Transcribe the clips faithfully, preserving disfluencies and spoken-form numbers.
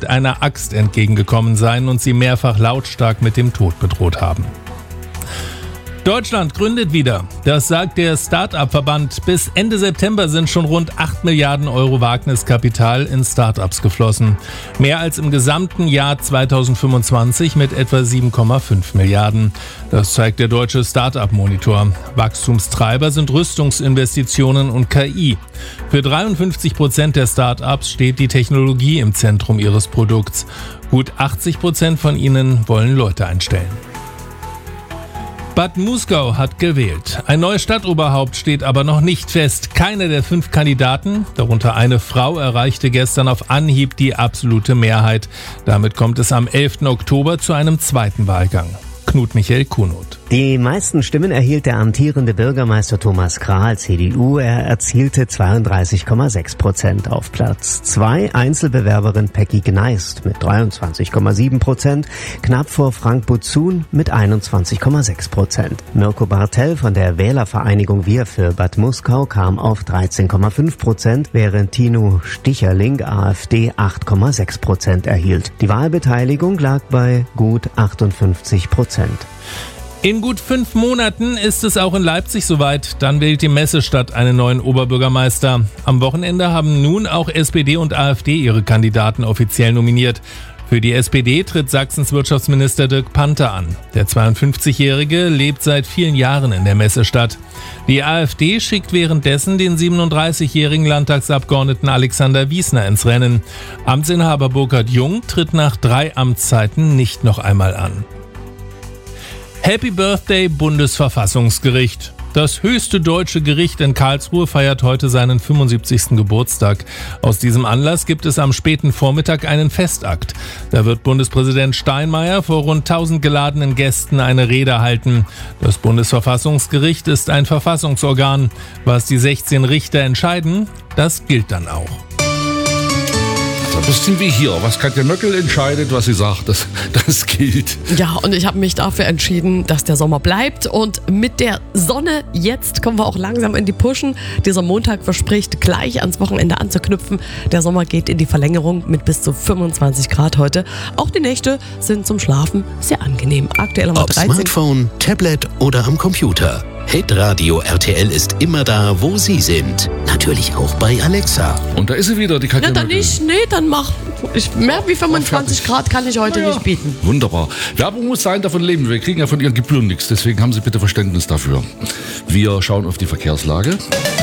mit einer Axt entgegengekommen seien und sie mehrfach lautstark mit dem Tod bedroht haben. Deutschland gründet wieder. Das sagt der Start-up-Verband. Bis Ende September sind schon rund acht Milliarden Euro Wagniskapital in Start-ups geflossen. Mehr als im gesamten Jahr zweitausendfünfundzwanzig mit etwa sieben Komma fünf Milliarden. Das zeigt der deutsche Start-up-Monitor. Wachstumstreiber sind Rüstungsinvestitionen und K I. Für dreiundfünfzig Prozent der Start-ups steht die Technologie im Zentrum ihres Produkts. Gut achtzig Prozent von ihnen wollen Leute einstellen. Bad Muskau hat gewählt. Ein neues Stadtoberhaupt steht aber noch nicht fest. Keine der fünf Kandidaten, darunter eine Frau, erreichte gestern auf Anhieb die absolute Mehrheit. Damit kommt es am elften Oktober zu einem zweiten Wahlgang. Knut Michael Kuhnot. Die meisten Stimmen erhielt der amtierende Bürgermeister Thomas Krahl, C D U. Er erzielte zweiunddreißig Komma sechs Prozent. Auf Platz zwei Einzelbewerberin Peggy Gneist mit dreiundzwanzig Komma sieben Prozent, knapp vor Frank Buzun mit einundzwanzig Komma sechs Prozent. Mirko Bartell von der Wählervereinigung Wir für Bad Muskau kam auf dreizehn Komma fünf Prozent, während Tino Sticherling, AfD, acht Komma sechs Prozent erhielt. Die Wahlbeteiligung lag bei gut achtundfünfzig Prozent. In gut fünf Monaten ist es auch in Leipzig soweit. Dann wählt die Messestadt einen neuen Oberbürgermeister. Am Wochenende haben nun auch S P D und AfD ihre Kandidaten offiziell nominiert. Für die S P D tritt Sachsens Wirtschaftsminister Dirk Panther an. Der zweiundfünfzigjährige lebt seit vielen Jahren in der Messestadt. Die AfD schickt währenddessen den siebenunddreißigjährigen Landtagsabgeordneten Alexander Wiesner ins Rennen. Amtsinhaber Burkhard Jung tritt nach drei Amtszeiten nicht noch einmal an. Happy Birthday Bundesverfassungsgericht. Das höchste deutsche Gericht in Karlsruhe feiert heute seinen fünfundsiebzigsten Geburtstag. Aus diesem Anlass gibt es am späten Vormittag einen Festakt. Da wird Bundespräsident Steinmeier vor rund tausend geladenen Gästen eine Rede halten. Das Bundesverfassungsgericht ist ein Verfassungsorgan. Was die sechzehn Richter entscheiden, das gilt dann auch. Ein bisschen wie hier. Was Katja Möckel entscheidet, was sie sagt, das, das gilt. Ja, und ich habe mich dafür entschieden, dass der Sommer bleibt. Und mit der Sonne jetzt kommen wir auch langsam in die Puschen. Dieser Montag verspricht, gleich ans Wochenende anzuknüpfen. Der Sommer geht in die Verlängerung mit bis zu fünfundzwanzig Grad heute. Auch die Nächte sind zum Schlafen sehr angenehm. Aktuell haben wir Ob dreizehn. Smartphone, Tablet oder am Computer. Hitradio R T L ist immer da, wo Sie sind. Natürlich auch bei Alexa. Und da ist sie wieder, die Katja Ja, dann Möckel. nicht, nee, dann mach. Ich, mehr wie fünfundzwanzig Grad kann ich heute Na ja, nicht bieten. Wunderbar. Werbung muss sein, davon leben. Wir kriegen ja von Ihren Gebühren nichts. Deswegen haben Sie bitte Verständnis dafür. Wir schauen auf die Verkehrslage.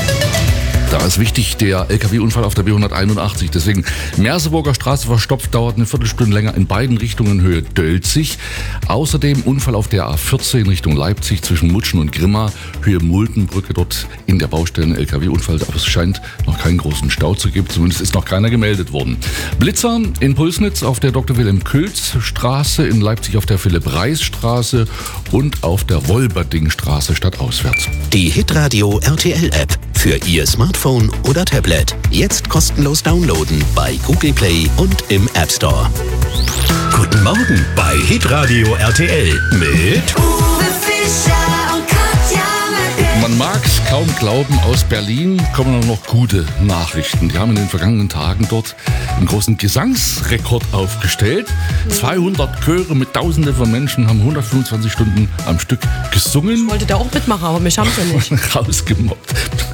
Da ist wichtig der L K W-Unfall auf der B hunderteinundachtzig. Deswegen Merseburger Straße verstopft, dauert eine Viertelstunde länger in beiden Richtungen Höhe Dölzig. Außerdem Unfall auf der A vierzehn Richtung Leipzig zwischen Mutschen und Grimma, Höhe Multenbrücke, dort in der Baustelle L K W-Unfall. Aber es scheint noch keinen großen Stau zu geben. Zumindest ist noch keiner gemeldet worden. Blitzer in Pulsnitz auf der Doktor Wilhelm Külz Straße, in Leipzig auf der Philipp-Reis-Straße und auf der Wolberding-Straße stadtauswärts. Die Hitradio R T L-App für Ihr Smartphone oder Tablet. Jetzt kostenlos downloaden bei Google Play und im App Store. Guten Morgen bei Hitradio R T L mit Uwe Fischer und Katja Möckel. Man mag es kaum glauben, aus Berlin kommen noch gute Nachrichten. Die haben in den vergangenen Tagen dort einen großen Gesangsrekord aufgestellt. zweihundert Chöre mit Tausenden von Menschen haben hundertfünfundzwanzig Stunden am Stück gesungen. Ich wollte da auch mitmachen, aber mich haben sie nicht. Rausgemobbt.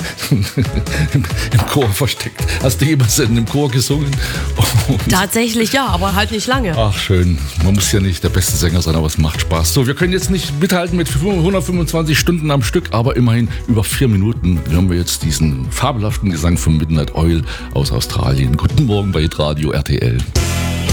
Im Chor versteckt. Hast du jemals in einem Chor gesungen? Und Tatsächlich ja, aber halt nicht lange. ach schön, man muss ja nicht der beste Sänger sein, aber es macht Spaß. So, wir können jetzt nicht mithalten mit hundertfünfundzwanzig Stunden am Stück, aber immerhin über vier Minuten hören wir jetzt diesen fabelhaften Gesang von Midnight Oil aus Australien. Guten Morgen bei Radio R T L.